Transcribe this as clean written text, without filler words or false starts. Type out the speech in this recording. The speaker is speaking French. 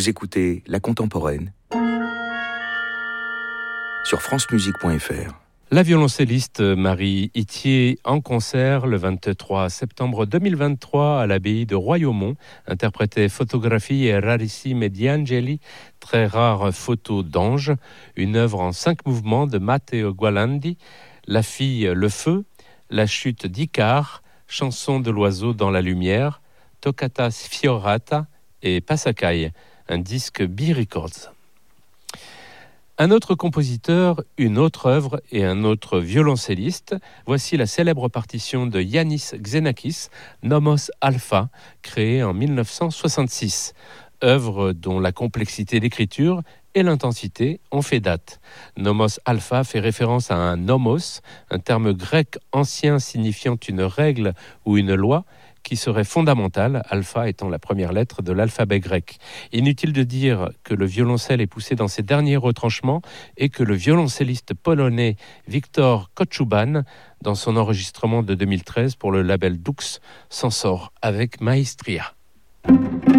Vous écoutez La Contemporaine sur francemusique.fr. La violoncelliste Marie Ithier en concert le 23 septembre 2023 à l'abbaye de Royaumont interprétait Fotografie rarissime di angeli, très rare photo d'ange, une œuvre en 5 mouvements de Matteo Gualandi, La fille, le feu, La chute d'Icare, Chanson de l'oiseau dans la lumière, Toccata sfiorata et Passacaille, un disque B-Records. Un autre compositeur, une autre œuvre et un autre violoncelliste. Voici la célèbre partition de Yannis Xenakis, Nomos Alpha, créée en 1966. Œuvre dont la complexité d'écriture et l'intensité ont fait date. Nomos Alpha fait référence à un nomos, un terme grec ancien signifiant une règle ou une loi, qui serait fondamentale, alpha étant la première lettre de l'alphabet grec. Inutile de dire que le violoncelle est poussé dans ses derniers retranchements et que le violoncelliste polonais Wiktor Kochuban, dans son enregistrement de 2013 pour le label Dux, s'en sort avec maestria.